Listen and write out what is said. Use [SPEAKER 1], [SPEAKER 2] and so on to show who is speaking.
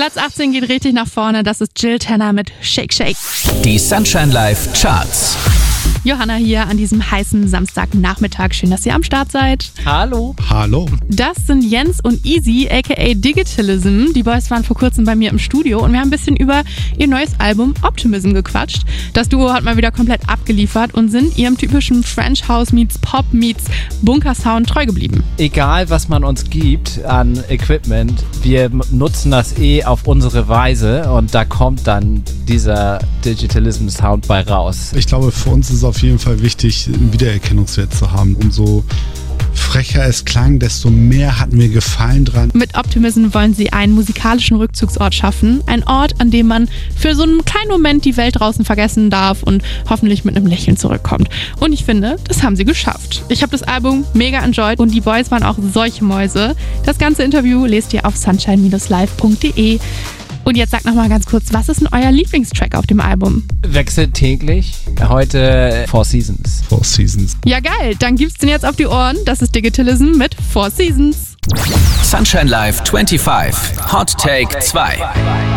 [SPEAKER 1] Platz 18 geht richtig nach vorne. Das ist Jill Tanner mit Shake Shake.
[SPEAKER 2] Die Sunshine Live Charts.
[SPEAKER 1] Johanna hier an diesem heißen Samstagnachmittag. Schön, dass ihr am Start seid.
[SPEAKER 3] Hallo.
[SPEAKER 4] Hallo.
[SPEAKER 1] Das sind Jens und Easy, aka Digitalism. Die Boys waren vor kurzem bei mir im Studio und wir haben ein bisschen über ihr neues Album Optimism gequatscht. Das Duo hat mal wieder komplett abgeliefert und sind ihrem typischen French House meets Pop meets Bunker-Sound treu geblieben.
[SPEAKER 3] Egal, was man uns gibt an Equipment, wir nutzen das auf unsere Weise und da kommt dann dieser Digitalism-Sound bei raus.
[SPEAKER 4] Ich glaube, für uns ist es auf jeden Fall wichtig, einen Wiedererkennungswert zu haben. Umso frecher es klang, desto mehr hatten wir Gefallen dran.
[SPEAKER 1] Mit Optimism wollen sie einen musikalischen Rückzugsort schaffen. Ein Ort, an dem man für so einen kleinen Moment die Welt draußen vergessen darf und hoffentlich mit einem Lächeln zurückkommt. Und ich finde, das haben sie geschafft. Ich habe das Album mega enjoyed und die Boys waren auch solche Mäuse. Das ganze Interview lest ihr auf sunshine-live.de. Und jetzt sagt nochmal ganz kurz, was ist denn euer Lieblingstrack auf dem Album?
[SPEAKER 3] Wechselt täglich. Heute Four Seasons.
[SPEAKER 4] Four Seasons.
[SPEAKER 1] Ja geil, dann gibt's den jetzt auf die Ohren. Das ist Digitalism mit Four Seasons.
[SPEAKER 2] Sunshine Live 25. Hot Take 2.